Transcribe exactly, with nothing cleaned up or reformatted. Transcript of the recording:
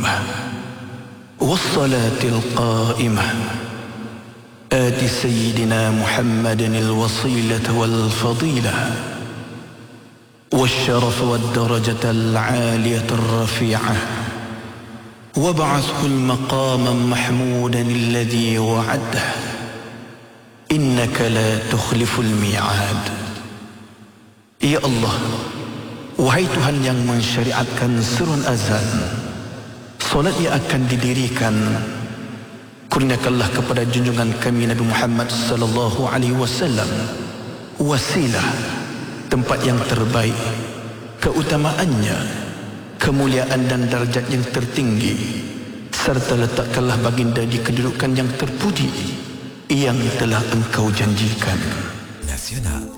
الدائمة والصلاة القائمة آت سيدنا محمد الوصيلة والفضيلة والشرف والدرجة العالية الرفيعة وابعثه المقام محمودا الذي وعده إنك لا تخلف الميعاد. Ya Allah, wahai Tuhan yang mensyariatkan serun azan, solat yang akan didirikan, kurniakanlah kepada junjungan kami Nabi Muhammad sallallahu alaihi wasallam wasilah, tempat yang terbaik, keutamaannya, kemuliaan dan darjat yang tertinggi, serta letakkanlah baginda di kedudukan yang terpuji yang telah engkau janjikan. Nasional.